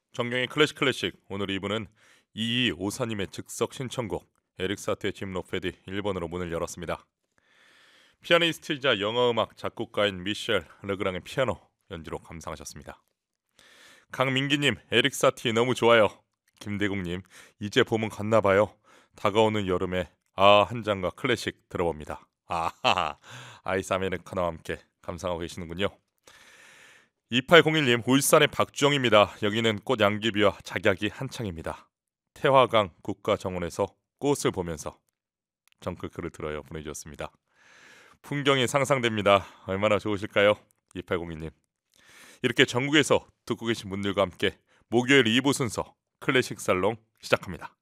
정경의 클래식 오늘 2부는 2254님의 즉석 신청곡 에릭 사티의 짐 로페디 1번으로 문을 열었습니다. 피아니스트이자 영어음악 작곡가인 미셸 르그랑의 피아노 연주로 감상하셨습니다. 강민기님 에릭 사티 너무 좋아요. 김대국님 이제 봄은 갔나봐요. 다가오는 여름에 한 잔과 클래식 들어봅니다. 아이스 아메리카노와 함께 감상하고 계시는군요. 2801님 울산의 박주영입니다. 여기는 꽃 양귀비와 작약이 한창입니다. 태화강 국가정원에서 꽃을 보면서 정글글을 들어요 보내주셨습니다. 풍경이 상상됩니다. 얼마나 좋으실까요? 2802님 이렇게 전국에서 듣고 계신 분들과 함께 목요일 2부 순서 클래식 살롱 시작합니다.